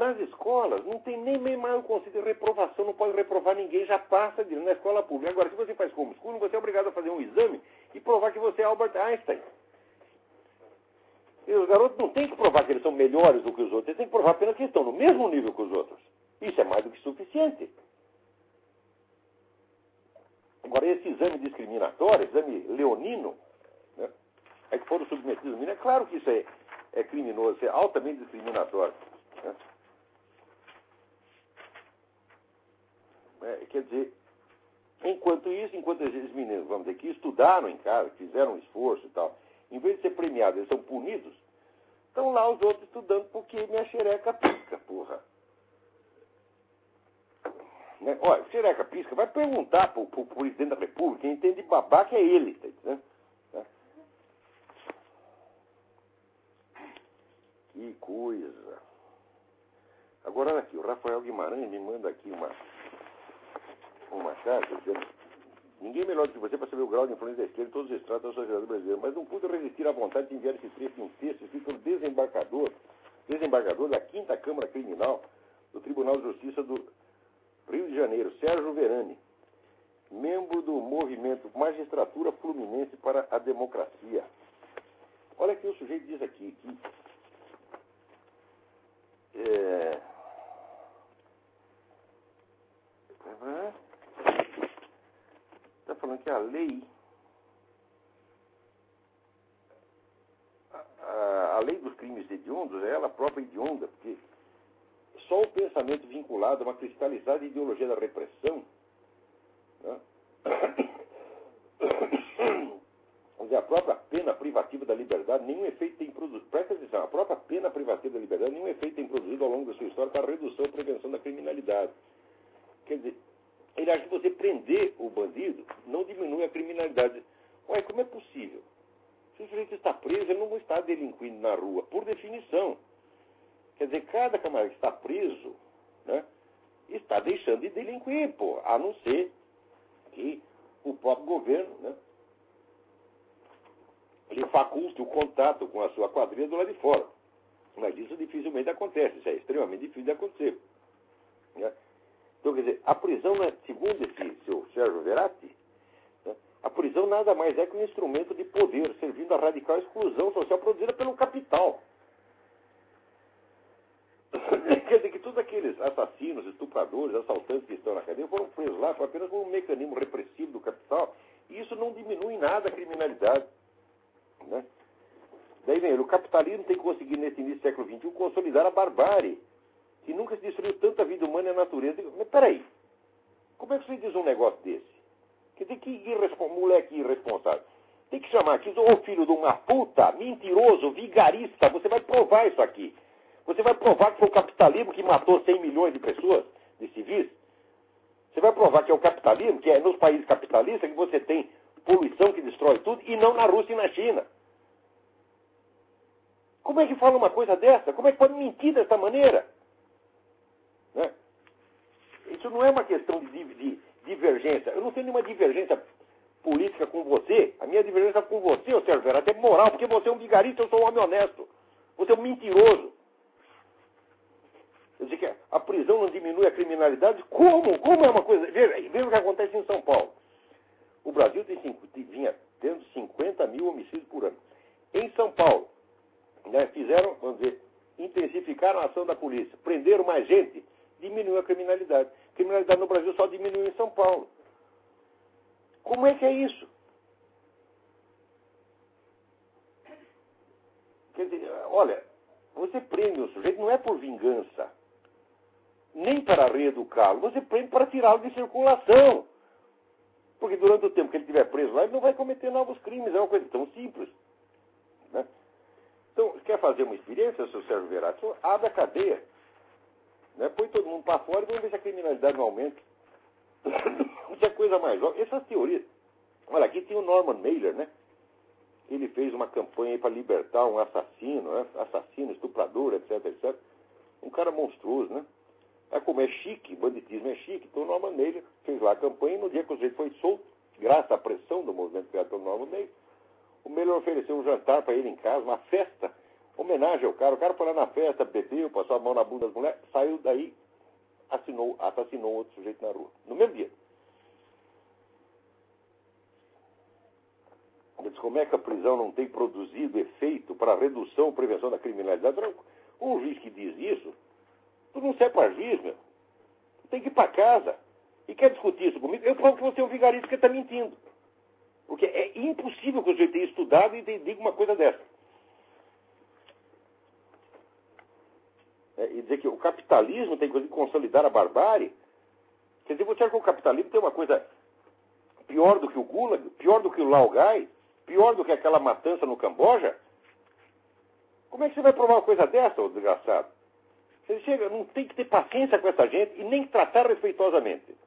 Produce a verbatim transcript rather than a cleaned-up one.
nas escolas não tem nem meio mais o conceito de reprovação, não pode reprovar ninguém, já passa de, na escola pública. Agora, se você faz homeschooling, você é obrigado a fazer um exame e provar que você é Albert Einstein. E os garotos não têm que provar que eles são melhores do que os outros, eles têm que provar apenas que estão no mesmo nível que os outros. Isso é mais do que suficiente. Agora, esse exame discriminatório, exame leonino, né, é que foram submetidos ao menino, é claro que isso é, é criminoso, isso é altamente discriminatório. Né? É, quer dizer, enquanto isso, enquanto esses meninos, vamos dizer, que estudaram em casa, fizeram um esforço e tal, em vez de ser premiados, eles são punidos, estão lá os outros estudando porque minha xereca pisca, porra. Né? Olha, xereca pisca, vai perguntar pro, pro, pro presidente da República, quem entende de babaca é ele, tá entendendo? Né? Que coisa. Agora, olha aqui, o Rafael Guimarães me manda aqui uma, uma carta dizendo: ninguém melhor do que você para saber o grau de influência da esquerda em todos os estratos da sociedade brasileira, mas não pude resistir à vontade de enviar esse trecho em um texto escrito pelo desembargador, desembargador da quinta Câmara Criminal do Tribunal de Justiça do Rio de Janeiro, Sérgio Verani, membro do movimento Magistratura Fluminense para a Democracia. Olha o que o sujeito diz aqui, que é, está falando que a lei a, a, a lei dos crimes hediondos é ela própria hedionda, porque só o pensamento vinculado a uma cristalizada ideologia da repressão, né? A própria pena privativa da liberdade, nenhum efeito tem produzido. Presta atenção, a própria pena privativa da liberdade, nenhum efeito tem produzido ao longo da sua história para a redução e prevenção da criminalidade. Quer dizer, ele acha que você prender o bandido não diminui a criminalidade. Ué, como é possível? Se o sujeito está preso, ele não está delinquindo na rua, por definição. Quer dizer, cada camarada que está preso, né, está deixando de delinquir, pô, a não ser que o próprio governo, né, ele faculte o contato com a sua quadrilha do lado de fora. Mas isso dificilmente acontece, isso é extremamente difícil de acontecer. Né? Então, quer dizer, a prisão, segundo esse seu Sérgio Verati, né, a prisão nada mais é que um instrumento de poder, servindo à radical exclusão social produzida pelo capital. Quer dizer que todos aqueles assassinos, estupradores, assaltantes que estão na cadeia foram presos lá apenas por um mecanismo repressivo do capital, e isso não diminui em nada a criminalidade. Né? Daí vem ele, o capitalismo tem conseguido nesse início do século vinte e um consolidar a barbárie, que nunca se destruiu tanta vida humana e a natureza. Mas peraí, como é que você diz um negócio desse? Quer dizer, que irrespo... moleque irresponsável. Tem que chamar aqui, ô filho de uma puta, mentiroso, vigarista, você vai provar isso aqui. Você vai provar que foi o capitalismo que matou cem milhões de pessoas, de civis? Você vai provar que é o capitalismo, que é nos países capitalistas que você tem poluição que destrói tudo, e não na Rússia e na China. Como é que fala uma coisa dessa? Como é que pode mentir dessa maneira? Né? Isso não é uma questão de, de divergência. Eu não tenho nenhuma divergência política com você. A minha divergência com você, ô Sérgio Verati, é moral, porque você é um vigarista, eu sou um homem honesto. Você é um mentiroso. Eu dizer que a prisão não diminui a criminalidade? Como? Como é uma coisa? Veja, veja o que acontece em São Paulo. O Brasil tem cinco, vinha tendo cinquenta mil homicídios por ano. Em São Paulo, né, fizeram, vamos dizer, intensificaram a ação da polícia, prenderam mais gente, diminuiu a criminalidade. A criminalidade no Brasil só diminuiu em São Paulo. Como é que é isso? Quer dizer, olha, você prende o sujeito não é por vingança, nem para reeducá-lo, você prende para tirá-lo de circulação. Porque durante o tempo que ele estiver preso lá, ele não vai cometer novos crimes, é uma coisa tão simples. Né? Então, quer fazer uma experiência, seu Sérgio Verati? Abre a cadeia, né? Põe todo mundo para fora e vamos ver se a criminalidade não aumenta. Isso é coisa mais óbvia. Essas teorias. Olha, aqui tem o Norman Mailer, né? Ele fez uma campanha para libertar um assassino, né? Assassino, estuprador, etc, etcétera. Um cara monstruoso, né? É como é chique, banditismo é chique. Então o Norman Mailer fez lá a campanha e no dia que o sujeito foi solto, graças à pressão do movimento criado pelo Norman Mailer, o Mailer ofereceu um jantar para ele em casa, uma festa, Homenagem ao cara. O cara foi lá na festa, bebeu, passou a mão na bunda das mulheres, saiu daí, assinou, assassinou outro sujeito na rua. No mesmo dia. Eu disse, como é que a prisão não tem produzido efeito para a redução ou prevenção da criminalidade? Um juiz que diz isso, tu não serve para juiz, meu. Tu tem que ir para casa. E quer discutir isso comigo? Eu falo que você é um vigarista porque está mentindo. Porque é impossível que você tenha estudado e diga uma coisa dessa. É, e dizer que o capitalismo tem que consolidar a barbárie. Quer dizer, você acha que o capitalismo tem uma coisa pior do que o Gulag, pior do que o Laogai, pior do que aquela matança no Camboja? Como é que você vai provar uma coisa dessa, ô desgraçado? Você chega, não tem que ter paciência com essa gente e nem tratar respeitosamente.